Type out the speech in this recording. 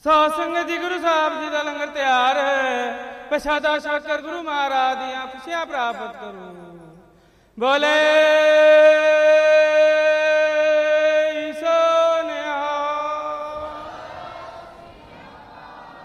ਸਾਧ ਸੰਗਤ ਜੀ, ਗੁਰੂ ਸਾਹਿਬ ਜੀ ਦਾ ਲੰਗਰ ਤਿਆਰ ਹੈ। ਪ੍ਰਸ਼ਾਦਾ ਛਕ ਕਰ ਗੁਰੂ ਮਹਾਰਾਜ ਦੀਆਂ ਖੁਸ਼ੀਆਂ ਪ੍ਰਾਪਤ ਕਰੋ। ਬੋਲੇ